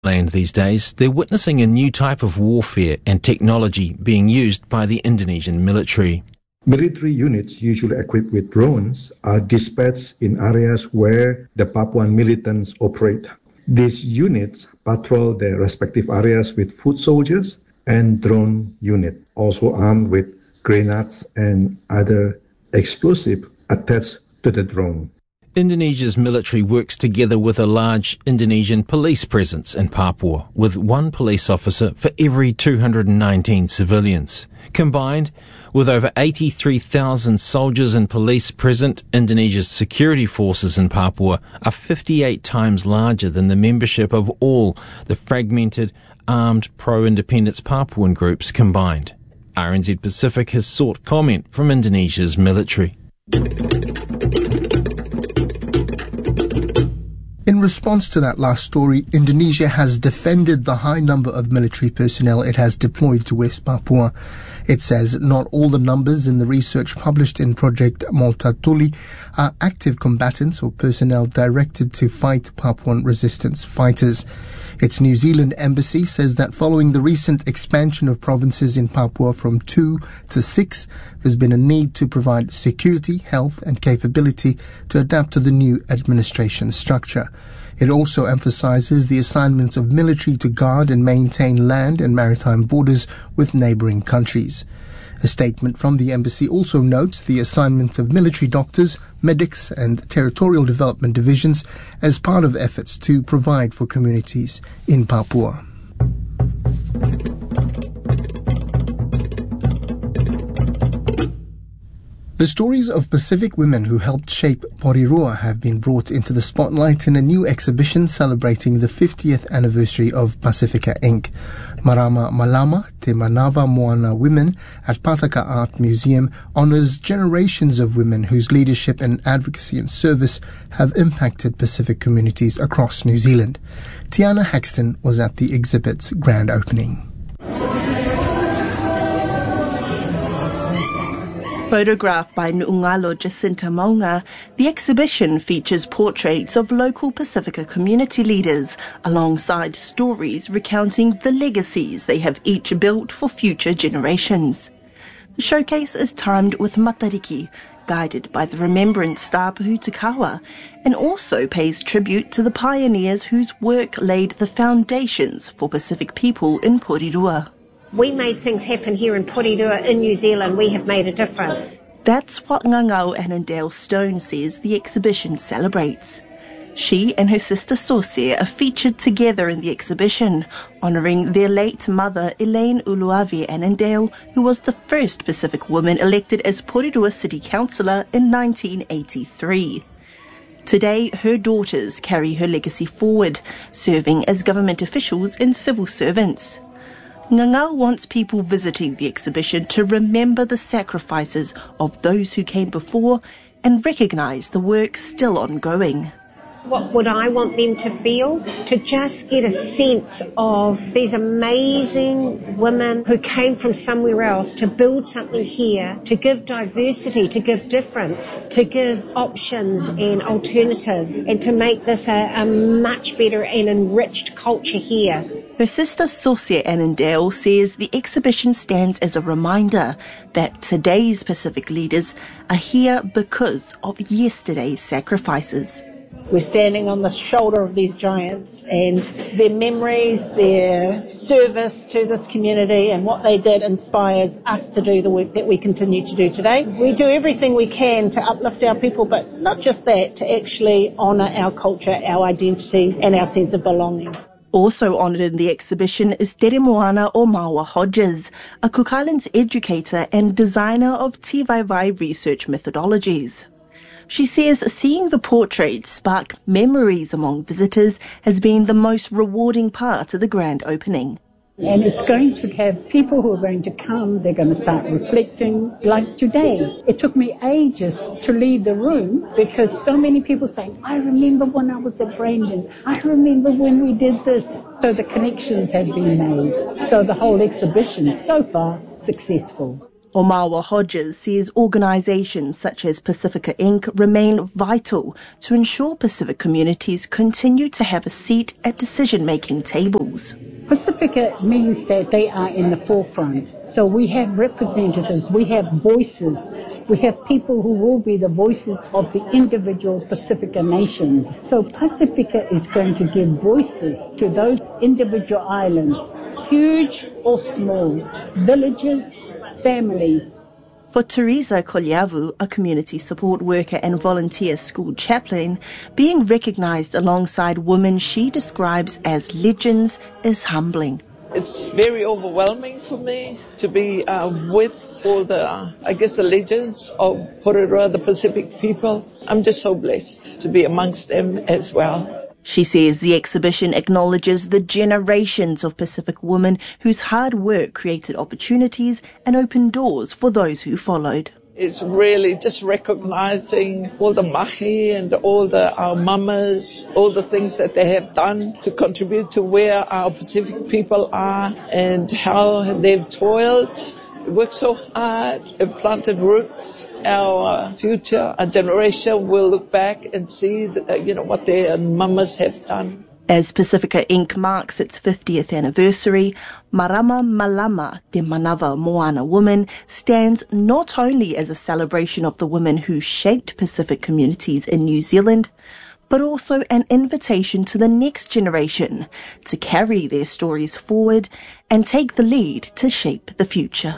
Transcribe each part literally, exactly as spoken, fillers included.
land these days, they're witnessing a new type of warfare and technology being used by the Indonesian military. Military units, usually equipped with drones, are dispatched in areas where the Papuan militants operate. These units patrol their respective areas with foot soldiers and drone unit, also armed with grenades and other explosives attached to the drone. Indonesia's military works together with a large Indonesian police presence in Papua, with one police officer for every two hundred nineteen civilians. Combined with over eighty-three thousand soldiers and police present, Indonesia's security forces in Papua are fifty-eight times larger than the membership of all the fragmented, armed pro-independence Papuan groups combined. R N Z Pacific has sought comment from Indonesia's military. In response to that last story, Indonesia has defended the high number of military personnel it has deployed to West Papua. It says not all the numbers in the research published in Project Multatuli are active combatants or personnel directed to fight Papuan resistance fighters. Its New Zealand embassy says that following the recent expansion of provinces in Papua from two to six, there's been a need to provide security, health and capability to adapt to the new administration structure. It also emphasizes the assignment of military to guard and maintain land and maritime borders with neighboring countries. A statement from the embassy also notes the assignment of military doctors, medics and territorial development divisions as part of efforts to provide for communities in Papua. The stories of Pacific women who helped shape Porirua have been brought into the spotlight in a new exhibition celebrating the fiftieth anniversary of Pacifica Incorporated. Marama Malama Te Manawa Moana Women at Pataka Art Museum honours generations of women whose leadership and advocacy and service have impacted Pacific communities across New Zealand. Tiana Haxton was at the exhibit's grand opening. Photographed by Nu'ungalo Jacinta Maunga, the exhibition features portraits of local Pacifica community leaders alongside stories recounting the legacies they have each built for future generations. The showcase is timed with Matariki, guided by the Remembrance Star Pahutakawa, and also pays tribute to the pioneers whose work laid the foundations for Pacific people in Porirua. We made things happen here in Porirua, in New Zealand. We have made a difference. That's what Ngangau Annandale Stone says the exhibition celebrates. She and her sister Sauce are featured together in the exhibition, honouring their late mother Elaine Uluavi Annandale, who was the first Pacific woman elected as Porirua City Councillor in nineteen eighty-three. Today, her daughters carry her legacy forward, serving as government officials and civil servants. Ngangau wants people visiting the exhibition to remember the sacrifices of those who came before and recognise the work still ongoing. What would I want them to feel? To just get a sense of these amazing women who came from somewhere else to build something here, to give diversity, to give difference, to give options and alternatives, and to make this a, a much better and enriched culture here. Her sister Sauce Annandale says the exhibition stands as a reminder that today's Pacific leaders are here because of yesterday's sacrifices. We're standing on the shoulder of these giants, and their memories, their service to this community and what they did inspires us to do the work that we continue to do today. We do everything we can to uplift our people, but not just that, to actually honour our culture, our identity and our sense of belonging. Also honoured in the exhibition is Tere Moana o Maua Hodges, a Cook Islands educator and designer of Te Vaivai research methodologies. She says seeing the portraits spark memories among visitors has been the most rewarding part of the grand opening. And it's going to have people who are going to come, they're going to start reflecting. Like today, it took me ages to leave the room because so many people saying, I remember when I was at Brandon, I remember when we did this. So the connections have been made. So the whole exhibition, so far, successful. Omawa Hodges says organisations such as Pacifica Incorporated remain vital to ensure Pacific communities continue to have a seat at decision-making tables. Pacifica means that they are in the forefront. So we have representatives, we have voices, we have people who will be the voices of the individual Pacifica nations. So Pacifica is going to give voices to those individual islands, huge or small, villages, families. For Teresa Kolyavu, a community support worker and volunteer school chaplain, being recognised alongside women she describes as legends is humbling. It's very overwhelming for me to be uh, with all the, uh, I guess, the legends of Porirua, the Pacific people. I'm just so blessed to be amongst them as well. She says the exhibition acknowledges the generations of Pacific women whose hard work created opportunities and opened doors for those who followed. It's really just recognizing all the mahi and all the our mamas, all the things that they have done to contribute to where our Pacific people are and how they've toiled, worked so hard, and planted roots. Our future, our generation will look back and see, uh, you know, what their mamas have done. As Pacifica Incorporated marks its fiftieth anniversary, Marama Malama, Te Manawa Moana woman, stands not only as a celebration of the women who shaped Pacific communities in New Zealand, but also an invitation to the next generation to carry their stories forward and take the lead to shape the future.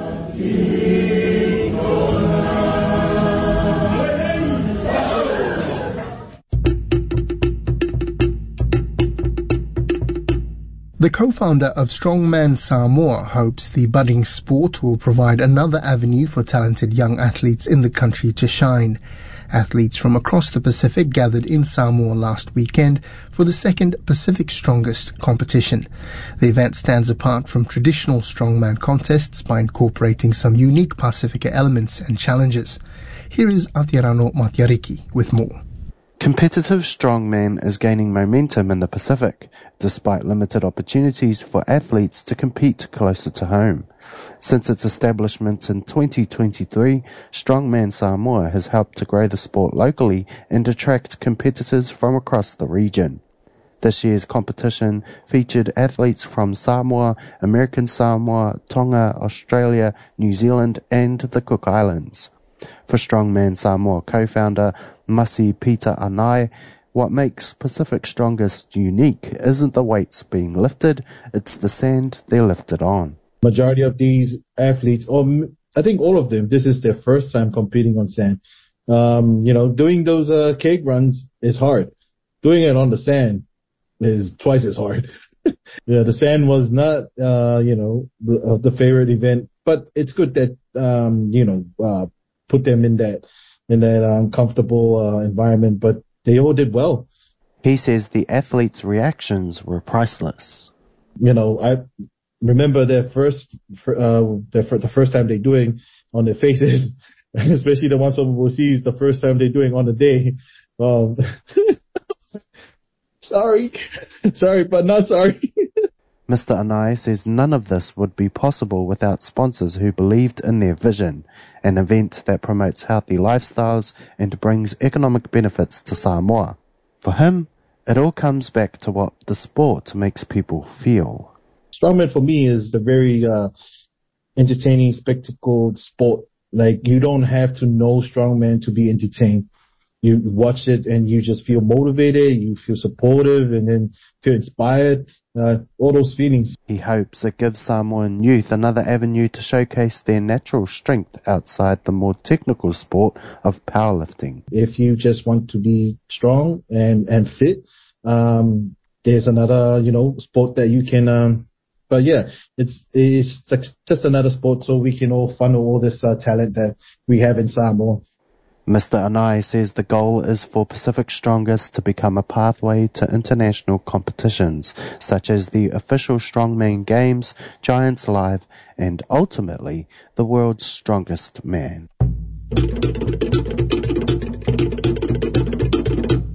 The co-founder of Strongman Samoa hopes the budding sport will provide another avenue for talented young athletes in the country to shine. Athletes from across the Pacific gathered in Samoa last weekend for the second Pacific Strongest competition. The event stands apart from traditional strongman contests by incorporating some unique Pacifica elements and challenges. Here is Aotearoa Matiariki with more. Competitive strongman is gaining momentum in the Pacific, despite limited opportunities for athletes to compete closer to home. Since its establishment in twenty twenty-three, Strongman Samoa has helped to grow the sport locally and attract competitors from across the region. This year's competition featured athletes from Samoa, American Samoa, Tonga, Australia, New Zealand and the Cook Islands. For Strongman Samoa co-founder Masi Peter Anai, what makes Pacific Strongest unique isn't the weights being lifted, it's the sand they're lifted on. Majority of these athletes, or I think all of them, this is their first time competing on sand. Um, you know, doing those uh, cake runs is hard. Doing it on the sand is twice as hard. Yeah, the sand was not, uh, you know, the, uh, the favorite event, but it's good that, um, you know, uh, put them in that, in that uncomfortable uh, environment, but they all did well. He says the athletes' reactions were priceless. You know, I remember their first, uh, their, the first time they're doing on their faces, especially the ones from overseas, the first time they're doing on the day. Um, sorry, sorry, but not sorry. Mister Anai says none of this would be possible without sponsors who believed in their vision, an event that promotes healthy lifestyles and brings economic benefits to Samoa. For him, it all comes back to what the sport makes people feel. Strongman for me is a very uh, entertaining, spectacled sport. Like, you don't have to know strongman to be entertained. You watch it and you just feel motivated, you feel supportive, and then feel inspired. Uh, all those feelings. He hopes it gives Samoan youth another avenue to showcase their natural strength outside the more technical sport of powerlifting. If you just want to be strong and, and fit, um, there's another, you know, sport that you can, um, but yeah, it's, it's just another sport so we can all funnel all this uh, talent that we have in Samoa. Mister Anai says the goal is for Pacific Strongest to become a pathway to international competitions, such as the official Strongman Games, Giants Live, and ultimately, the world's strongest man.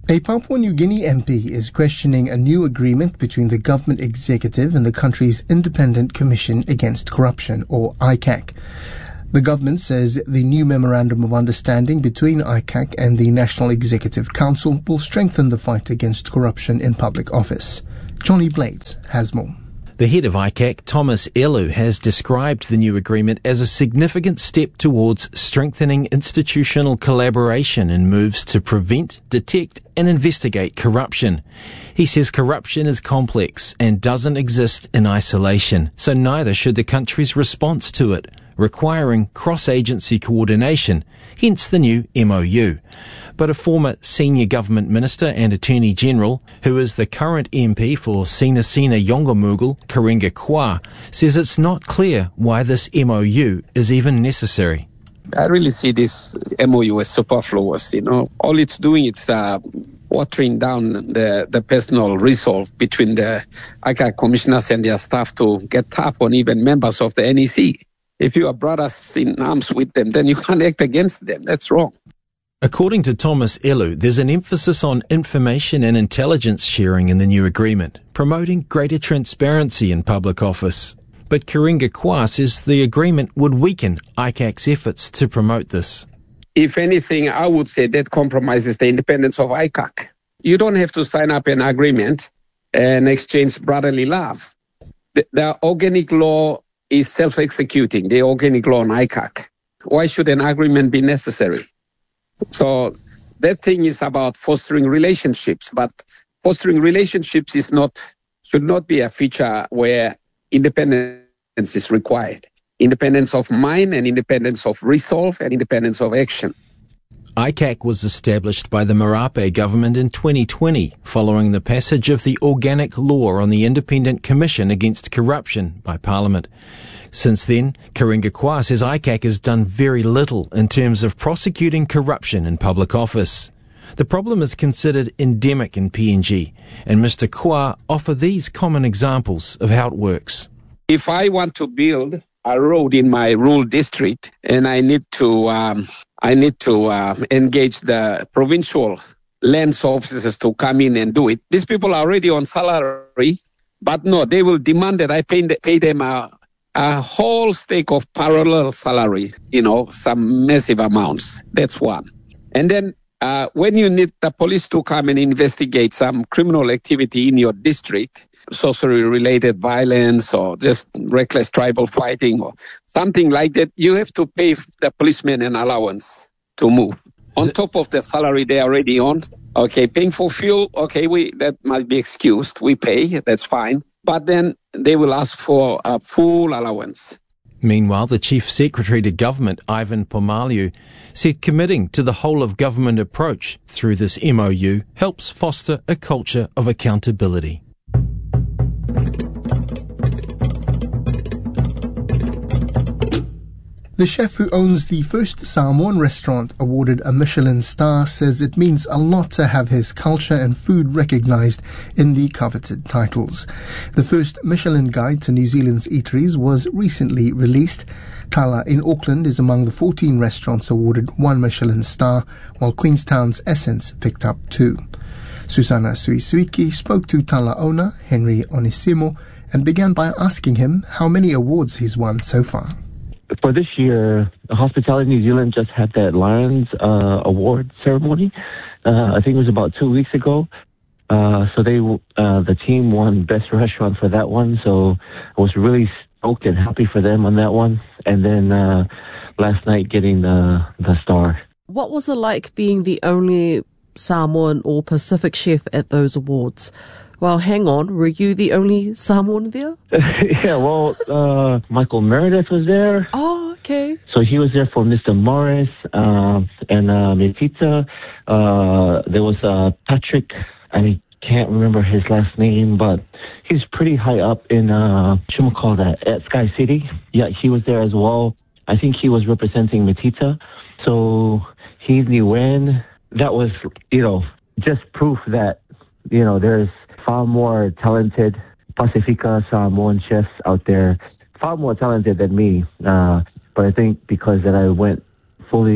A Papua New Guinea M P is questioning a new agreement between the government executive and the country's Independent Commission Against Corruption, or I C A C. The government says the new Memorandum of Understanding between I C A C and the National Executive Council will strengthen the fight against corruption in public office. Johnny Blades has more. The head of I C A C, Thomas Elu, has described the new agreement as a significant step towards strengthening institutional collaboration in moves to prevent, detect and investigate corruption. He says corruption is complex and doesn't exist in isolation, so neither should the country's response to it, requiring cross-agency coordination, hence the new M O U. But a former senior government minister and Attorney General, who is the current M P for Sina Sina Yongumugal, Karenga Kwa, says it's not clear why this M O U is even necessary. I really see this M O U as superfluous. You know, all it's doing is uh, watering down the, the personal resolve between the I C A C commissioners and their staff to get tough on even members of the N E C. If you are brothers in arms with them, then you can't act against them. That's wrong. According to Thomas Elu, there's an emphasis on information and intelligence sharing in the new agreement, promoting greater transparency in public office. But Karenga Kwa says the agreement would weaken I C A C's efforts to promote this. If anything, I would say that compromises the independence of I C A C. You don't have to sign up an agreement and exchange brotherly love. The, the organic law is self-executing, the organic law on I C A C. Why should an agreement be necessary? So that thing is about fostering relationships, but fostering relationships is not should not be a feature where independence is required. Independence of mind and independence of resolve and independence of action. I C A C was established by the Marape government in twenty twenty, following the passage of the Organic Law on the Independent Commission Against Corruption by Parliament. Since then, Karenga Kwa says I C A C has done very little in terms of prosecuting corruption in public office. The problem is considered endemic in P N G, and Mister Kwa offer these common examples of how it works. If I want to build a road in my rural district and I need to um, I need to uh, engage the provincial lands officers to come in and do it, these people are already on salary, but no, they will demand that I pay, pay them a A whole stake of parallel salary, you know, some massive amounts. That's one. And then uh, when you need the police to come and investigate some criminal activity in your district, sorcery-related violence or just reckless tribal fighting or something like that, you have to pay the policemen an allowance to move. On it- top of the salary they're already on, okay, paying for fuel, okay, we that might be excused. We pay, that's fine. But then they will ask for a full allowance. Meanwhile, the Chief Secretary to Government, Ivan Pomaliu, said committing to the whole-of-government approach through this M O U helps foster a culture of accountability. The chef who owns the first Samoan restaurant awarded a Michelin star says it means a lot to have his culture and food recognised in the coveted titles. The first Michelin guide to New Zealand's eateries was recently released. Tala in Auckland is among the fourteen restaurants awarded one Michelin star, while Queenstown's Essence picked up two. Susana Suisuiki spoke to Tala owner Henry Onisimo and began by asking him how many awards he's won so far. For this year, Hospitality New Zealand just had that Lions uh, Award ceremony. Uh, I think it was about two weeks ago. Uh, so they, uh, the team won Best Restaurant for that one. So I was really stoked and happy for them on that one. And then uh, last night getting the the star. What was it like being the only Samoan or Pacific chef at those awards? Well, hang on, were you the only Samoan there? Yeah, well, uh, Michael Meredith was there. Oh, okay. So he was there for Mister Morris uh, and uh, Metita. Uh, there was uh, Patrick, I can't remember his last name, but he's pretty high up in, uh, what call that, at Sky City. Yeah, he was there as well. I think he was representing Metita. So he knew when. That was, you know, just proof that, you know, there's far more talented Pacifica Samoan chefs out there, far more talented than me. Uh, but I think because that I went fully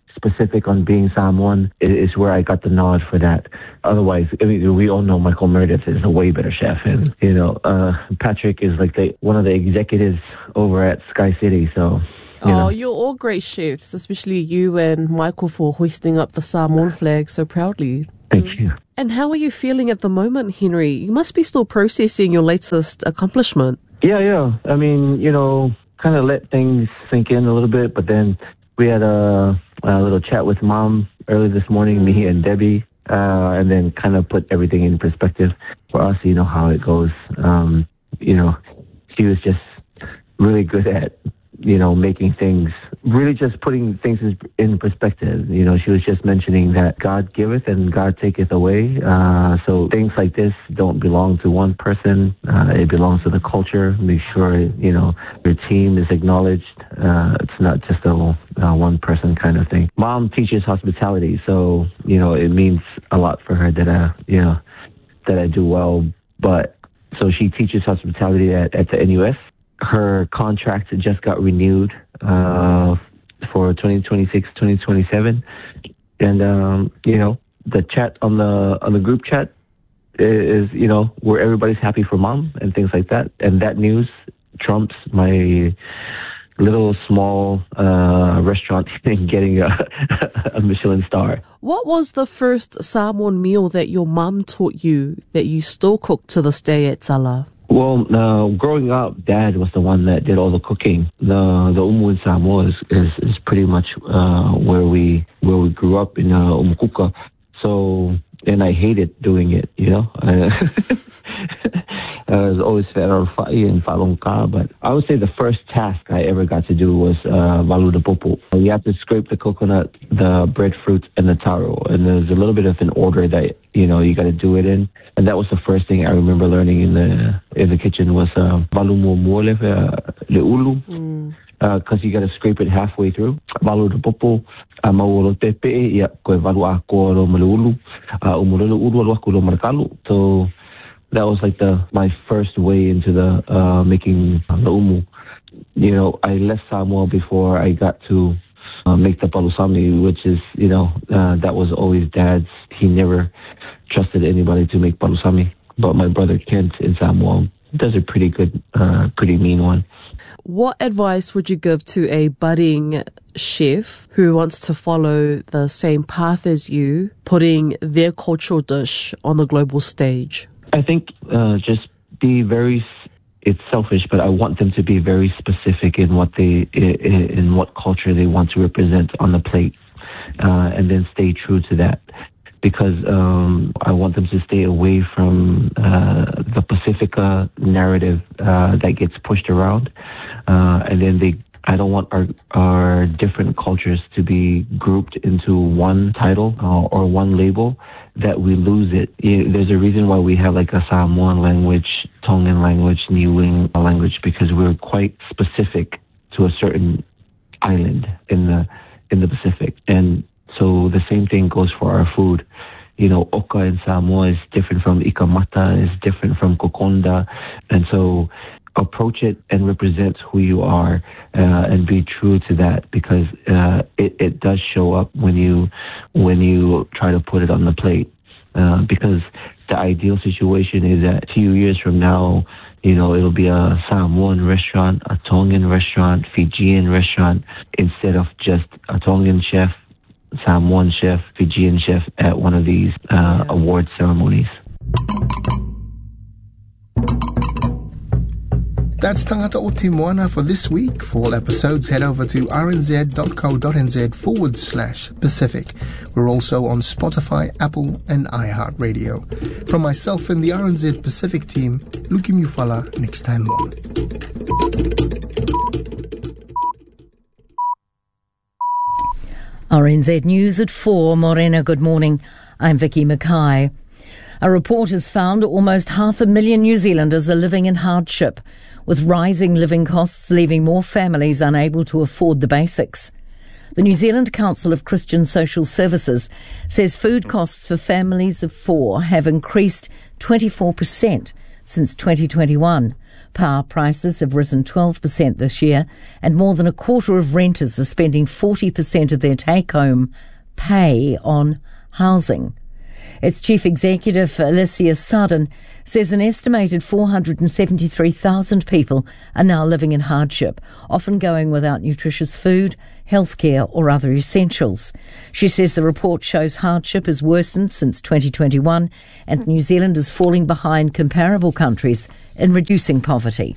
specific on being Samoan is where I got the nod for that. Otherwise, I mean, we all know Michael Meredith is a way better chef, and you know, uh, Patrick is like the, one of the executives over at Sky City. So, you oh, know. You're all great chefs, especially you and Michael for hoisting up the Samoan flag so proudly. Thank you. And how are you feeling at the moment, Henry? You must be still processing your latest accomplishment. Yeah, yeah. I mean, you know, kind of let things sink in a little bit, but then we had a, a little chat with Mom early this morning, me and Debbie, uh, and then kind of put everything in perspective for us, you know, how it goes. Um, you know, she was just really good at, you know, making things, really just putting things in perspective. You know, she was just mentioning that God giveth and God taketh away. Uh, so things like this don't belong to one person. Uh, it belongs to the culture. Make sure, you know, your team is acknowledged. Uh, it's not just a uh, one person kind of thing. Mom teaches hospitality. So, you know, it means a lot for her that I, you know, that I do well. But so she teaches hospitality at, at the N U S. Her contract just got renewed uh, for twenty twenty-six, twenty twenty-seven, and um, you know, the chat on the on the group chat is, you know, where everybody's happy for Mom and things like that, and that news trumps my little small uh, restaurant getting a, a Michelin star. What was the first Samoan meal that your mum taught you that you still cook to this day at Tala? Well, uh, growing up, Dad was the one that did all the cooking. The the umu in Samoa is, is, is pretty much uh, where we where we grew up in uh, Umukuka. So, and I hated doing it, you know. I was always fed on fai and falongka, but I would say the first task I ever got to do was uh, valu de popo. You have to scrape the coconut, the breadfruit, and the taro, and there's a little bit of an order that, you know, you got to do it in. And that was the first thing I remember learning in the in the kitchen was valu mo mole le ulu, because you got to scrape it halfway through. Valu de popo, mauolo tepe, ya koe valu a ko lo le ulu, umulelo ulu lo aku lo markalu. So that was like the my first way into the uh, making the umu. You know, I left Samoa before I got to uh, make the palusami, which is, you know, uh, that was always Dad's. He never trusted anybody to make palusami. But my brother Kent in Samoa does a pretty good, uh, pretty mean one. What advice would you give to a budding chef who wants to follow the same path as you, putting their cultural dish on the global stage? I think uh, just be very, it's selfish, but I want them to be very specific in what they, in what culture they want to represent on the plate, uh, and then stay true to that. Because um, I want them to stay away from uh, the Pacifica narrative uh, that gets pushed around, uh, and then they. I don't want our our different cultures to be grouped into one title uh, or one label that we lose it. it. There's a reason why we have like a Samoan language, Tongan language, Niuean language, because we're quite specific to a certain island in the in the Pacific. And so the same thing goes for our food. You know, oka in Samoa is different from ikamata, is different from kokonda, and so approach it and represent who you are, uh, and be true to that, because uh, it, it does show up when you when you try to put it on the plate. Uh, because the ideal situation is that a few years from now, you know, it'll be a Samoan restaurant, a Tongan restaurant, Fijian restaurant, instead of just a Tongan chef, Samoan chef, Fijian chef at one of these uh, yeah. award ceremonies. That's Tangata o Te Moana for this week. For all episodes, head over to rnz.co.nz forward slash Pacific. We're also on Spotify, Apple, and iHeartRadio. From myself and the R N Z Pacific team, Luki Mufala, next time on. R N Z News at four. Morena, good morning. I'm Vicky Mackay. A report has found almost half a million New Zealanders are living in hardship, with rising living costs leaving more families unable to afford the basics. The New Zealand Council of Christian Social Services says food costs for families of four have increased twenty-four percent since twenty twenty-one. Power prices have risen twelve percent this year, and more than a quarter of renters are spending forty percent of their take-home pay on housing. Its chief executive, Alicia Sardin, says an estimated four hundred seventy-three thousand people are now living in hardship, often going without nutritious food, healthcare or other essentials. She says the report shows hardship has worsened since twenty twenty-one and New Zealand is falling behind comparable countries in reducing poverty.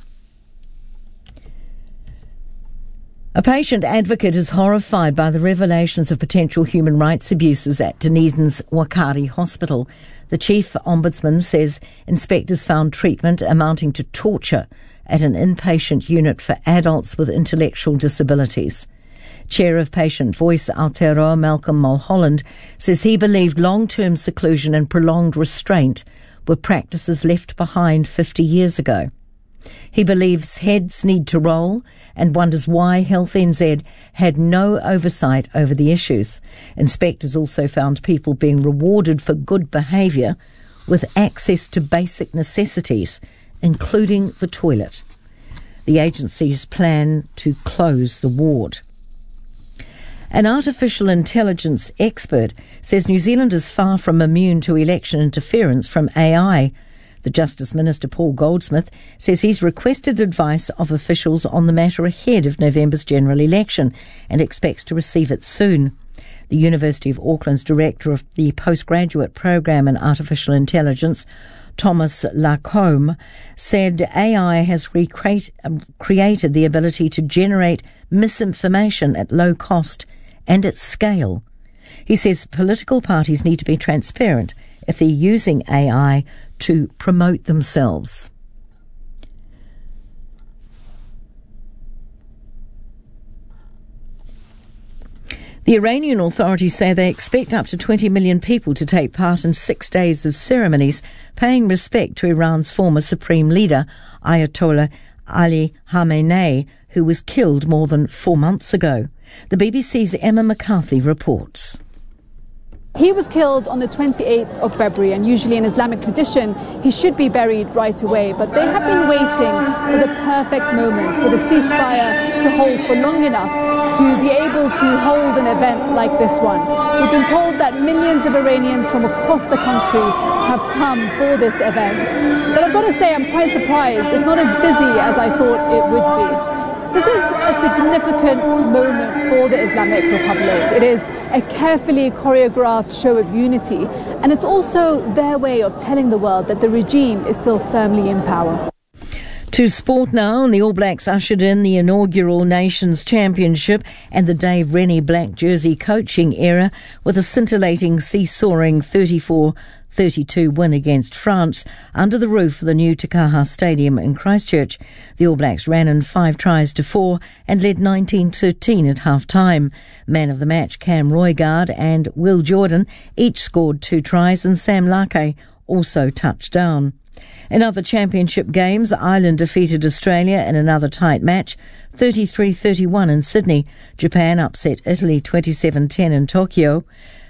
A patient advocate is horrified by the revelations of potential human rights abuses at Dunedin's Wakari Hospital. The chief ombudsman says inspectors found treatment amounting to torture at an inpatient unit for adults with intellectual disabilities. Chair of Patient Voice Aotearoa Malcolm Mulholland says he believed long-term seclusion and prolonged restraint were practices left behind fifty years ago. He believes heads need to roll and wonders why Health N Z had no oversight over the issues. Inspectors also found people being rewarded for good behaviour with access to basic necessities, including the toilet. The agencies plan to close the ward. An artificial intelligence expert says New Zealand is far from immune to election interference from A I. The Justice Minister, Paul Goldsmith, says he's requested advice of officials on the matter ahead of November's general election and expects to receive it soon. The University of Auckland's Director of the Postgraduate Program in Artificial Intelligence, Thomas Lacombe, said A I has recreate, um, created the ability to generate misinformation at low cost and at scale. He says political parties need to be transparent if they're using A I to promote themselves. The Iranian authorities say they expect up to twenty million people to take part in six days of ceremonies paying respect to Iran's former supreme leader, Ayatollah Ali Khamenei, who was killed more than four months ago. The B B C's Emma McCarthy reports. He was killed on the twenty-eighth of February, and usually in Islamic tradition, he should be buried right away. But they have been waiting for the perfect moment, for the ceasefire to hold for long enough to be able to hold an event like this one. We've been told that millions of Iranians from across the country have come for this event. But I've got to say, I'm quite surprised. It's not as busy as I thought it would be. This is a significant moment for the Islamic Republic. It is a carefully choreographed show of unity, and it's also their way of telling the world that the regime is still firmly in power. To sport now, and the All Blacks ushered in the inaugural Nations Championship and the Dave Rennie black jersey coaching era with a scintillating, seesawing thirty-four thirty-two win against France under the roof of the new Takaha Stadium in Christchurch. The All Blacks ran in five tries to four and led nineteen thirteen at half-time. Man of the match Cam Roigard and Will Jordan each scored two tries, and Sam Lake also touched down. In other championship games, Ireland defeated Australia in another tight match, thirty-three thirty-one in Sydney. Japan upset Italy twenty-seven ten in Tokyo.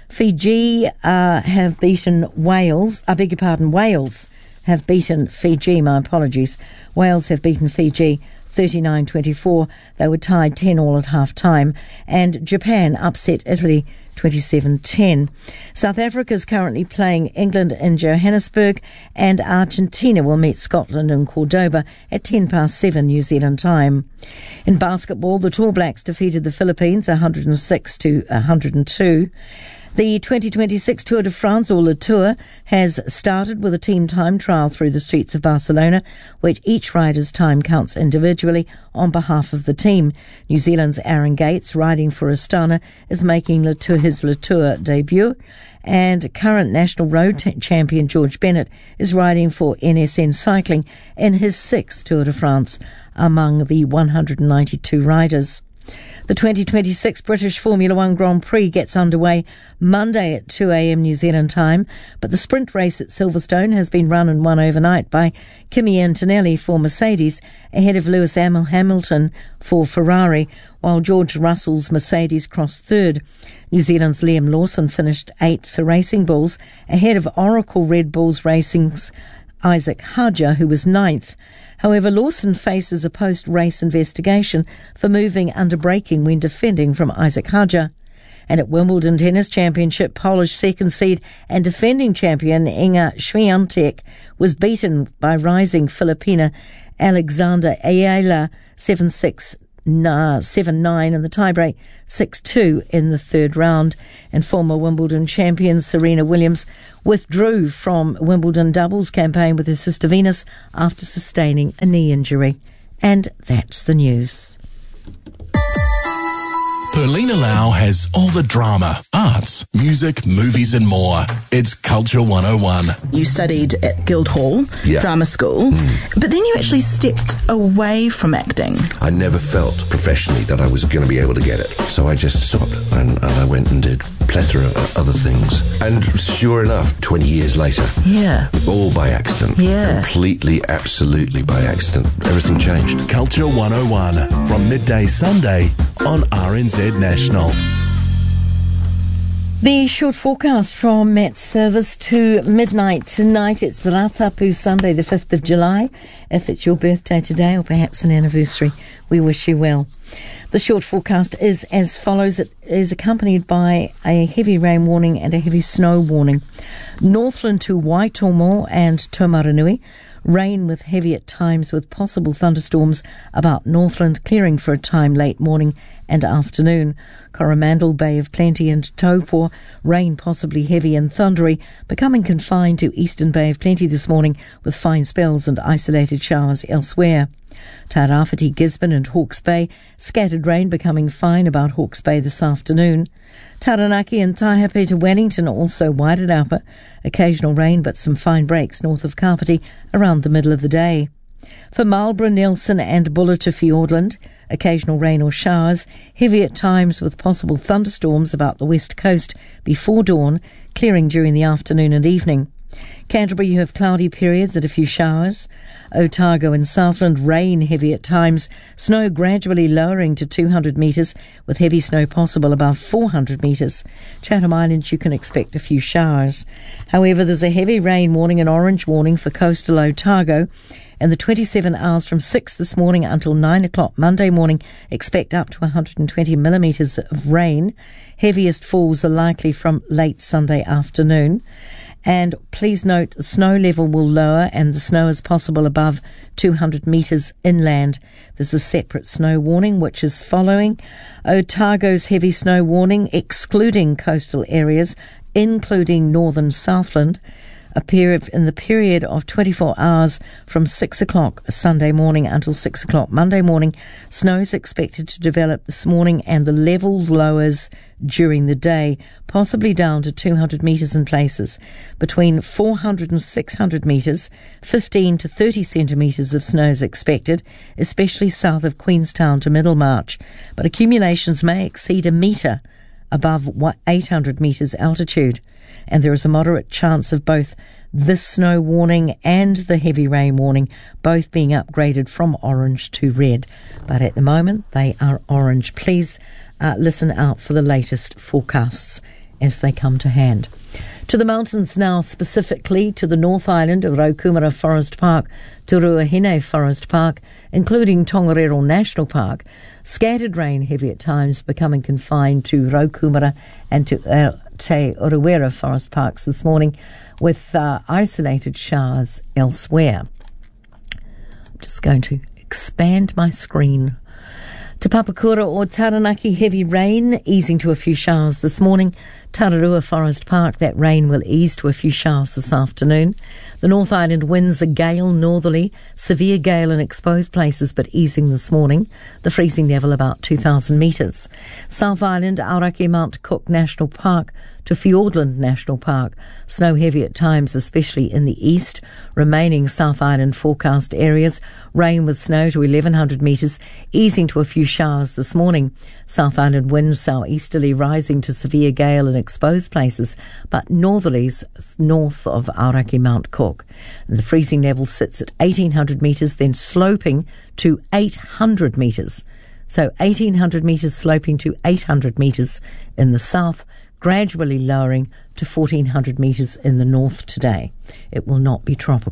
Fiji uh, have beaten Wales, I beg your pardon, Wales have beaten Fiji, my apologies. Wales have beaten Fiji thirty-nine twenty-four. They were tied ten all at half-time. And Japan upset Italy twenty-seven ten. South Africa is currently playing England in Johannesburg, and Argentina will meet Scotland in Cordoba at ten past seven New Zealand time. In basketball, the Tall Blacks defeated the Philippines one hundred six to one hundred two. The twenty twenty-six Tour de France, or Le Tour, has started with a team time trial through the streets of Barcelona, which each rider's time counts individually on behalf of the team. New Zealand's Aaron Gates, riding for Astana, is making Le Tour, his Le Tour debut, and current national road t- champion George Bennett is riding for N S N Cycling in his sixth Tour de France among the one hundred ninety-two riders. The twenty twenty-six British Formula One Grand Prix gets underway Monday at two a.m. New Zealand time, but the sprint race at Silverstone has been run and won overnight by Kimi Antonelli for Mercedes, ahead of Lewis Hamilton for Ferrari, while George Russell's Mercedes crossed third. New Zealand's Liam Lawson finished eighth for Racing Bulls, ahead of Oracle Red Bulls Racing's Isaac Haja, who was ninth. However, Lawson faces a post-race investigation for moving under braking when defending from Isaac Haja. And at Wimbledon Tennis Championship, Polish second seed and defending champion Iga Świątek was beaten by rising Filipina Alexander Ayala seven six, seven nine in the tiebreak, six two in the third round. And former Wimbledon champion Serena Williams withdrew from Wimbledon doubles campaign with her sister Venus after sustaining a knee injury. And that's the news. Perlina Lau has all the drama, arts, music, movies and more. It's Culture one oh one. You studied at Guildhall Yeah. Drama School, Mm. but then you actually stepped away from acting. I never felt professionally that I was going to be able to get it. So I just stopped and, and I went and did a plethora of other things. And sure enough, twenty years later, Yeah. all by accident. Yeah. Completely, absolutely by accident. Everything changed. Culture one oh one from midday Sunday on R N Z National. The short forecast from Met Service to midnight tonight. It's Ratapu Sunday, the fifth of July. If it's your birthday today or perhaps an anniversary, we wish you well. The short forecast is as follows. It is accompanied by a heavy rain warning and a heavy snow warning. Northland to Waitomo and Taumarunui. Rain with heavy at times with possible thunderstorms about Northland, clearing for a time late morning and afternoon. Coromandel, Bay of Plenty and Taupo, rain possibly heavy and thundery, becoming confined to Eastern Bay of Plenty this morning with fine spells and isolated showers elsewhere. Tairāwhiti, Gisborne and Hawke's Bay, scattered rain becoming fine about Hawke's Bay this afternoon. Taranaki and Taihape to Wellington, also Wairarapa, occasional rain but some fine breaks north of Kapiti around the middle of the day. For Marlborough, Nelson and Buller to Fiordland, occasional rain or showers, heavy at times with possible thunderstorms about the west coast before dawn, clearing during the afternoon and evening. Canterbury, you have cloudy periods and a few showers. Otago and Southland, rain heavy at times, snow gradually lowering to two hundred metres, with heavy snow possible above four hundred metres. Chatham Islands, you can expect a few showers. However, there's a heavy rain warning and orange warning for coastal Otago. In the twenty-seven hours from six this morning until nine o'clock Monday morning, expect up to one hundred twenty millimetres of rain. Heaviest falls are likely from late Sunday afternoon. And please note the snow level will lower and the snow is possible above two hundred metres inland. There's a separate snow warning which is following. Otago's heavy snow warning excluding coastal areas, including northern Southland. A period in the period of twenty-four hours from six o'clock Sunday morning until six o'clock Monday morning. Snow is expected to develop this morning and the level lowers during the day, possibly down to two hundred metres in places. Between four hundred and six hundred metres, fifteen to thirty centimetres of snow is expected, especially south of Queenstown to Middlemarch. But accumulations may exceed a metre above eight hundred metres altitude. And there is a moderate chance of both this snow warning and the heavy rain warning both being upgraded from orange to red. But at the moment, they are orange. Please uh, listen out for the latest forecasts as they come to hand. To the mountains now, specifically to the North Island of Raukumara Forest Park to Ruahine Forest Park, including Tongariro National Park. Scattered rain, heavy at times, becoming confined to Raukumara and to uh, Te Urewera Forest Parks this morning, with uh, isolated showers elsewhere. I'm just going to expand my screen. To Papakura or Taranaki, heavy rain, easing to a few showers this morning. Tararua Forest Park, that rain will ease to a few showers this afternoon. The North Island winds are gale northerly, severe gale in exposed places but easing this morning. The freezing level about two thousand metres. South Island, Aoraki Mount Cook National Park to Fiordland National Park. Snow heavy at times, especially in the east. Remaining South Island forecast areas, rain with snow to eleven hundred metres, easing to a few showers this morning. South Island winds southeasterly rising to severe gale in exposed places, but northerlies north of Aoraki Mount Cook. And the freezing level sits at eighteen hundred metres, then sloping to eight hundred metres. So eighteen hundred metres sloping to eight hundred metres in the south, gradually lowering to fourteen hundred metres in the north today. It will not be tropical.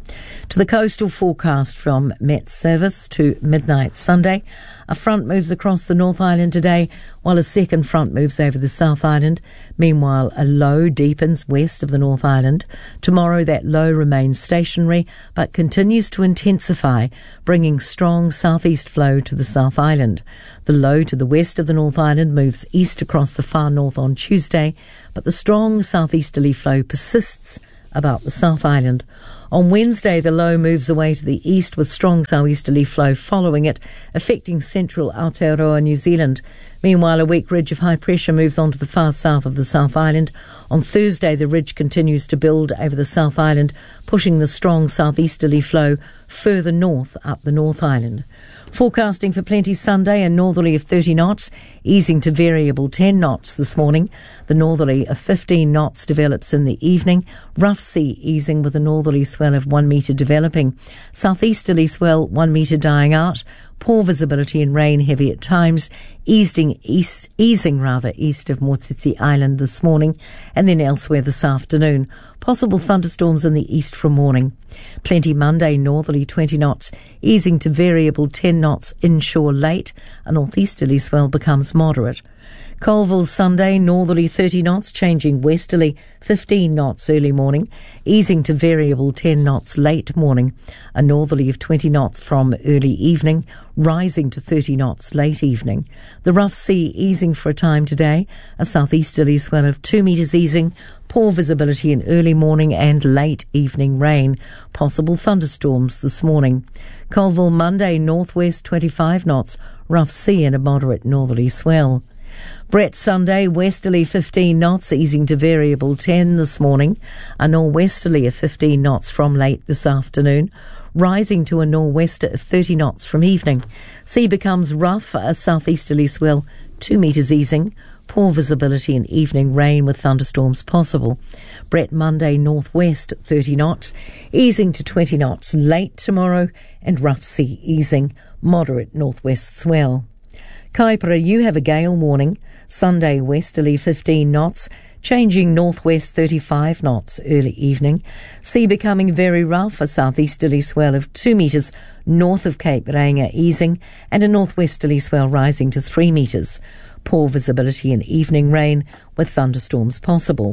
To the coastal forecast from Met Service to midnight Sunday. A front moves across the North Island today, while a second front moves over the South Island. Meanwhile, a low deepens west of the North Island. Tomorrow, that low remains stationary, but continues to intensify, bringing strong southeast flow to the South Island. The low to the west of the North Island moves east across the far north on Tuesday, but the strong southeasterly flow persists about the South Island. On Wednesday, the low moves away to the east with strong southeasterly flow following it, affecting central Aotearoa, New Zealand. Meanwhile, a weak ridge of high pressure moves on to the far south of the South Island. On Thursday, the ridge continues to build over the South Island, pushing the strong southeasterly flow further north up the North Island. Forecasting for plenty Sunday, a northerly of thirty knots, easing to variable ten knots this morning. The northerly of fifteen knots develops in the evening. Rough sea easing with a northerly swell of one metre developing. Southeasterly swell one metre dying out. Poor visibility and rain heavy at times, easing east, easing rather east of Motiti Island this morning, and then elsewhere this afternoon. Possible thunderstorms in the east from morning. Plenty Monday, northerly twenty knots, easing to variable ten knots inshore late. A northeasterly swell becomes moderate. Colville Sunday, northerly thirty knots, changing westerly fifteen knots early morning, easing to variable ten knots late morning. A northerly of twenty knots from early evening, rising to thirty knots late evening. The rough sea easing for a time today, a southeasterly swell of two metres easing, poor visibility in early morning and late evening rain. Possible thunderstorms this morning. Colville Monday, northwest twenty-five knots, rough sea and a moderate northerly swell. Brett Sunday, westerly fifteen knots, easing to variable ten this morning. A norwesterly of fifteen knots from late this afternoon, rising to a nor'wester of thirty knots from evening. Sea becomes rough, a southeasterly swell, two metres easing. Poor visibility and evening rain with thunderstorms possible. Brett Monday, northwest thirty knots, easing to twenty knots late tomorrow, and rough sea easing, moderate northwest swell. Kaipara, you have a gale warning. Sunday, westerly fifteen knots, changing northwest thirty-five knots early evening. Sea becoming very rough, a southeasterly swell of two metres north of Cape Reinga easing, and a northwesterly swell rising to three metres. Poor visibility and evening rain with thunderstorms possible.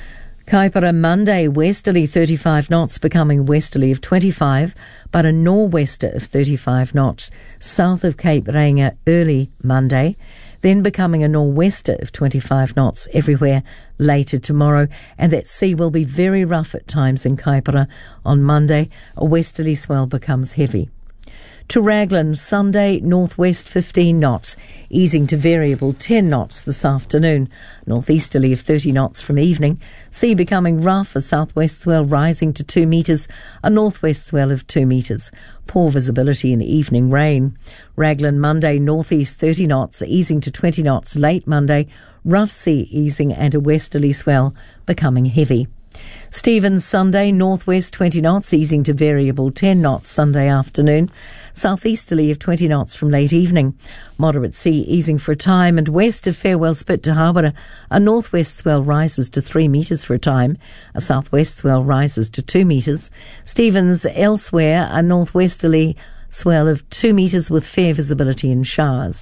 Kaipara Monday, westerly thirty-five knots, becoming westerly of twenty-five, but a nor'wester of thirty-five knots south of Cape Reinga early Monday, then becoming a nor'wester of twenty-five knots everywhere later tomorrow, and that sea will be very rough at times in Kaipara on Monday. A westerly swell becomes heavy. To Raglan, Sunday, northwest fifteen knots, easing to variable ten knots this afternoon. Northeasterly of thirty knots from evening. Sea becoming rough, a southwest swell rising to two metres, a northwest swell of two metres. Poor visibility and evening rain. Raglan Monday, northeast thirty knots, easing to twenty knots late Monday. Rough sea easing and a westerly swell becoming heavy. Stevens Sunday, northwest twenty knots, easing to variable ten knots Sunday afternoon. Southeasterly of twenty knots from late evening. Moderate sea easing for a time, and west of Farewell Spit to Hawera, a northwest swell rises to three metres for a time. A southwest swell rises to two metres. Stevens elsewhere, a northwesterly swell of two metres with fair visibility and showers.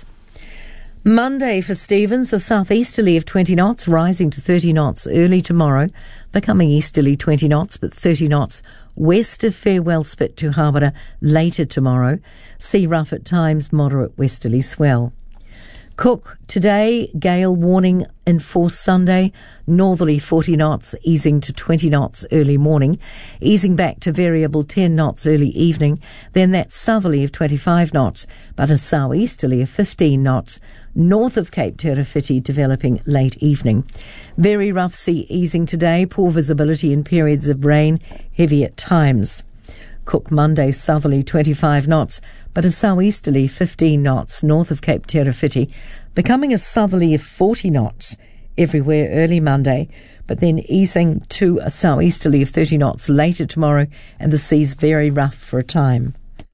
Monday for Stevens, a southeasterly of twenty knots, rising to thirty knots early tomorrow, becoming easterly twenty knots, but thirty knots west of Farewell Spit to Hawera later tomorrow. Sea rough at times, moderate westerly swell. Cook, today, gale warning in force Sunday, northerly forty knots, easing to twenty knots early morning, easing back to variable ten knots early evening, then that southerly of twenty-five knots, but a southeasterly of fifteen knots, north of Cape Terafiti developing late evening. Very rough sea easing today, poor visibility in periods of rain, heavy at times. Cook Monday, southerly twenty-five knots, but a southeasterly fifteen knots north of Cape Terafiti, becoming a southerly of forty knots everywhere early Monday, but then easing to a southeasterly of thirty knots later tomorrow, and the sea's very rough for a time.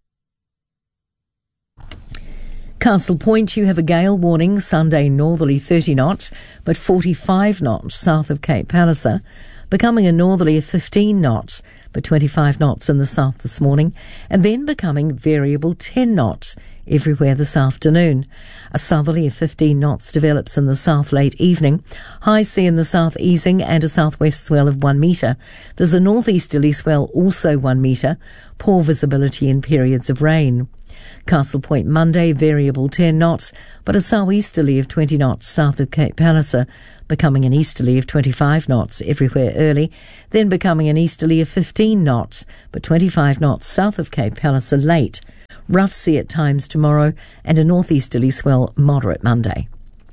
Castle Point, you have a gale warning, Sunday northerly thirty knots, but forty-five knots south of Cape Palliser, becoming a northerly of fifteen knots, but twenty-five knots in the south this morning, and then becoming variable ten knots everywhere this afternoon. A southerly of fifteen knots develops in the south late evening, high sea in the south easing, and a southwest swell of one metre. There's a northeasterly swell, also one metre, poor visibility in periods of rain. Castle Point Monday, variable ten knots, but a southeasterly of twenty knots south of Cape Palliser, becoming an easterly of twenty-five knots everywhere early, then becoming an easterly of fifteen knots, but twenty-five knots south of Cape Palliser late. Rough sea at times tomorrow, and a northeasterly swell moderate Monday.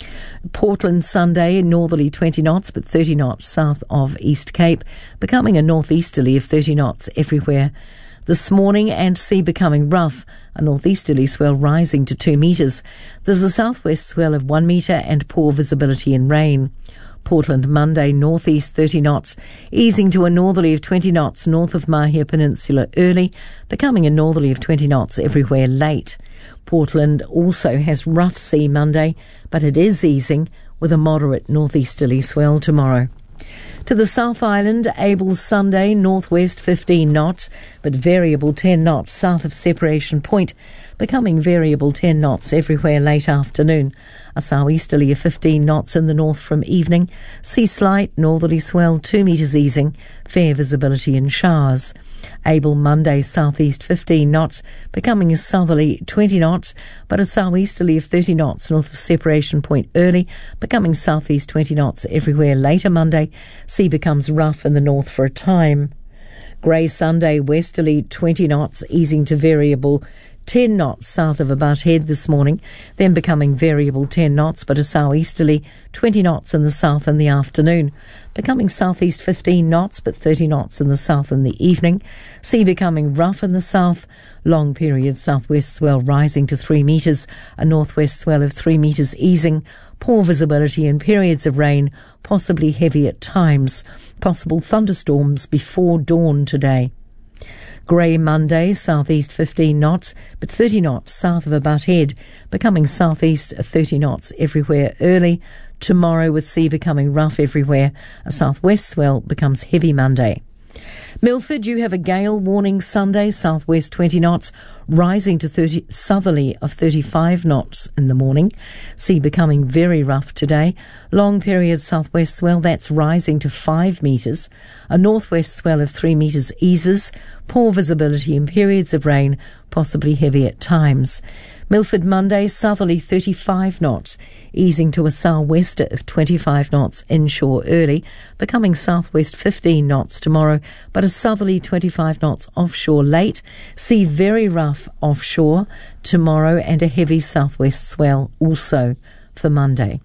Portland Sunday, northerly twenty knots, but thirty knots south of East Cape, becoming a northeasterly of thirty knots everywhere this morning, and sea becoming rough, a northeasterly swell rising to two metres. There's a southwest swell of one metre and poor visibility in rain. Portland Monday, northeast thirty knots, easing to a northerly of twenty knots north of Mahia Peninsula early, becoming a northerly of twenty knots everywhere late. Portland also has rough sea Monday, but it is easing with a moderate northeasterly swell tomorrow. To the South Island, Able Sunday, northwest fifteen knots, but variable ten knots south of Separation Point, becoming variable ten knots everywhere late afternoon. A southeasterly of fifteen knots in the north from evening. Sea slight, northerly swell two metres easing, fair visibility in showers. Able Monday, southeast fifteen knots, becoming a southerly twenty knots, but a southeasterly of thirty knots north of Separation Point early, becoming southeast twenty knots everywhere later Monday. Sea becomes rough in the north for a time. Grey Sunday, westerly twenty knots, easing to variable ten knots south of About Head this morning, then becoming variable ten knots, but a southeasterly twenty knots in the south in the afternoon, becoming southeast fifteen knots, but thirty knots in the south in the evening. Sea becoming rough in the south, long period southwest swell rising to three metres, a northwest swell of three metres easing, poor visibility in periods of rain, possibly heavy at times, possible thunderstorms before dawn today. Grey Monday, southeast fifteen knots, but thirty knots south of About Head, becoming southeast thirty knots everywhere early. Tomorrow, with sea becoming rough everywhere, a southwest swell becomes heavy Monday. Milford, you have a gale warning Sunday, southwest twenty knots, rising to thirty southerly of thirty-five knots in the morning. Sea becoming very rough today. Long period southwest swell, that's rising to five metres. A northwest swell of three metres eases. Poor visibility in periods of rain, possibly heavy at times. Milford Monday, southerly thirty-five knots, easing to a southwester of twenty-five knots inshore early, becoming southwest fifteen knots tomorrow, but a southerly twenty-five knots offshore late. Sea very rough offshore tomorrow, and a heavy southwest swell also for Monday.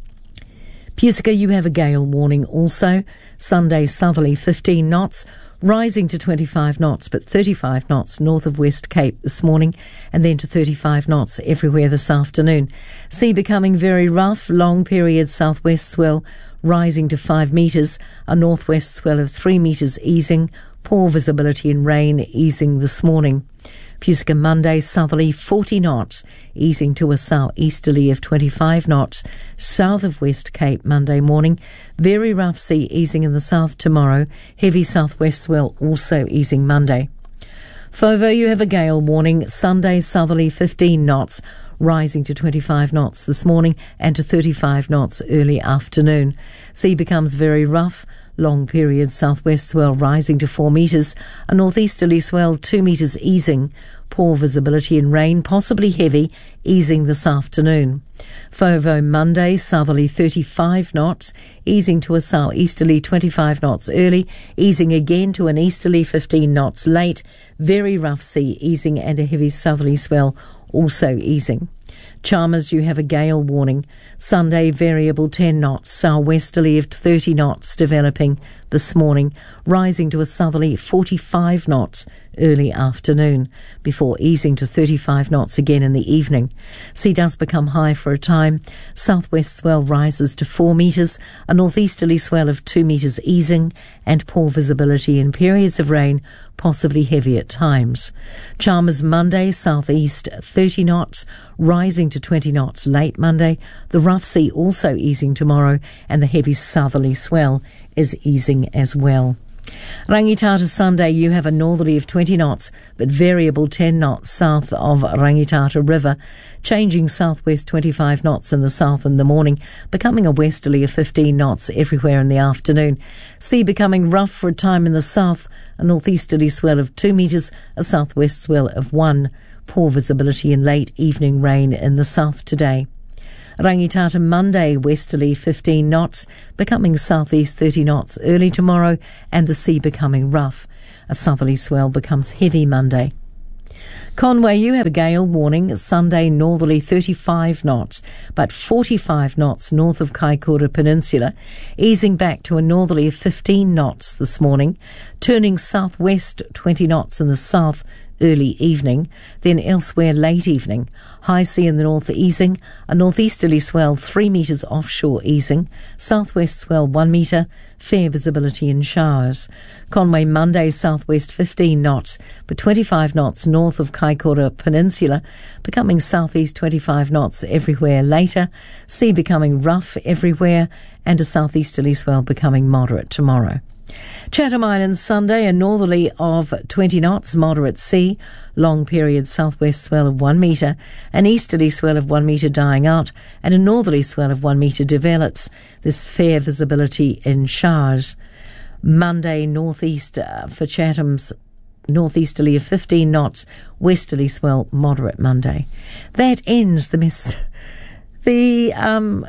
Pusica, you have a gale warning also. Sunday, southerly fifteen knots, rising to twenty-five knots, but thirty-five knots north of West Cape this morning, and then to thirty-five knots everywhere this afternoon. Sea becoming very rough, long period southwest swell rising to five metres, a northwest swell of three metres easing, poor visibility in rain easing this morning. Pusica Monday, southerly forty knots, easing to a southeasterly of twenty-five knots, south of West Cape Monday morning. Very rough sea easing in the south tomorrow, heavy southwest swell also easing Monday. Fovo, you have a gale warning, Sunday, southerly fifteen knots, rising to twenty-five knots this morning and to thirty-five knots early afternoon. Sea becomes very rough. Long period southwest swell rising to four metres, a northeasterly swell two metres easing, poor visibility in rain, possibly heavy, easing this afternoon. Fovo Monday, southerly thirty-five knots, easing to a southeasterly twenty-five knots early, easing again to an easterly fifteen knots late, very rough sea easing, and a heavy southerly swell also easing. Chalmers, you have a gale warning. Sunday, variable ten knots, southwesterly of thirty knots developing this morning, rising to a southerly forty-five knots early afternoon, before easing to thirty-five knots again in the evening. Sea does become high for a time. Southwest swell rises to four metres, a northeasterly swell of two metres easing, and poor visibility in periods of rain, possibly heavy at times. Chalmers Monday, southeast thirty knots, rising to twenty knots late Monday. The rough sea also easing tomorrow, and the heavy southerly swell is easing as well. Rangitata Sunday, you have a northerly of twenty knots, but variable ten knots south of Rangitata River, changing southwest twenty-five knots in the south in the morning, becoming a westerly of fifteen knots everywhere in the afternoon. Sea becoming rough for a time in the south, a northeasterly swell of two metres, a southwest swell of one. Poor visibility and late evening rain in the south today. Rangitata Monday, westerly fifteen knots, becoming southeast thirty knots early tomorrow, and the sea becoming rough. A southerly swell becomes heavy Monday. Conway, you have a gale warning, Sunday northerly thirty-five knots, but forty-five knots north of Kaikoura Peninsula, easing back to a northerly of fifteen knots this morning, turning southwest twenty knots in the south early evening, then elsewhere late evening. High sea in the north easing, a northeasterly swell three metres offshore easing, southwest swell one metre, fair visibility in showers. Conway Monday southwest fifteen knots, but twenty-five knots north of Kaikoura Peninsula, becoming southeast twenty-five knots everywhere later, sea becoming rough everywhere, and a southeasterly swell becoming moderate tomorrow. Chatham Islands Sunday, a northerly of twenty knots, moderate sea, long period southwest swell of one metre, an easterly swell of one metre dying out, and a northerly swell of one metre develops. This fair visibility in showers. Monday northeast uh, for Chatham's northeasterly of fifteen knots, westerly swell moderate Monday. That ends the mess. The um.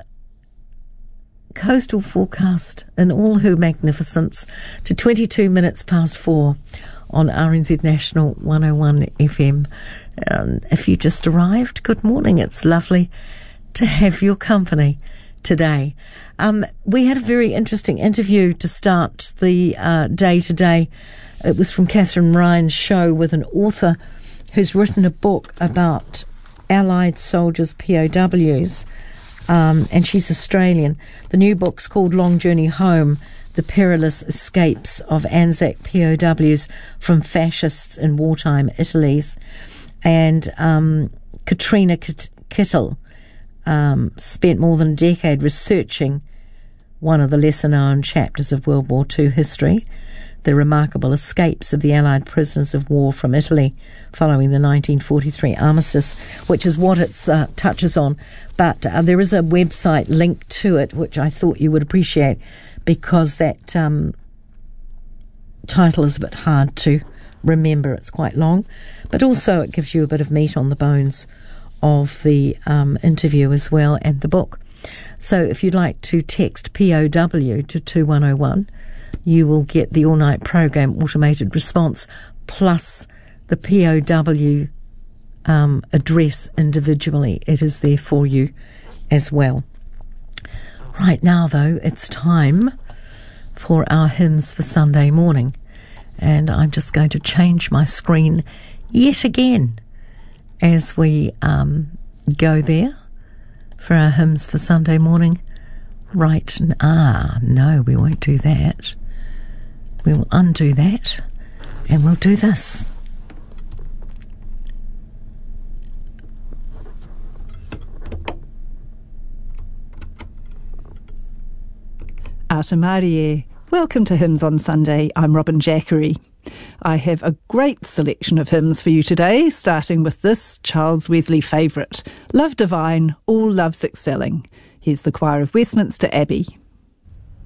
coastal forecast in all her magnificence to twenty-two minutes past four on R N Z National one oh one F M. Um, if you just arrived, good morning. It's lovely to have your company today. Um, we had a very interesting interview to start the uh, day today. It was from Catherine Ryan's show with an author who's written a book about Allied soldiers, P O Ws. Um, and she's Australian. The new book's called Long Journey Home, The Perilous Escapes of Anzac P O Ws from Fascists in Wartime Italy's. And um, Katrina Kittel um, spent more than a decade researching one of the lesser-known chapters of World War Two history, the remarkable escapes of the Allied prisoners of war from Italy following the nineteen forty-three armistice, which is what it uh, touches on. But uh, there is a website linked to it, which I thought you would appreciate, because that um, title is a bit hard to remember. It's quite long, but also it gives you a bit of meat on the bones of the um, interview as well, and the book. So if you'd like to text P O W to two one oh one, you will get the all-night program automated response plus the P O W um, address individually. It is there for you as well. Right now, though, it's time for our hymns for Sunday morning. And I'm just going to change my screen yet again as we um, go there for our hymns for Sunday morning. Right, ah, no, we won't do that. We will undo that, and we'll do this. Ata Marie, welcome to Hymns on Sunday. I'm Robin Jackery. I have a great selection of hymns for you today, starting with this Charles Wesley favourite, Love Divine, All Loves Excelling. Here's the Choir of Westminster Abbey.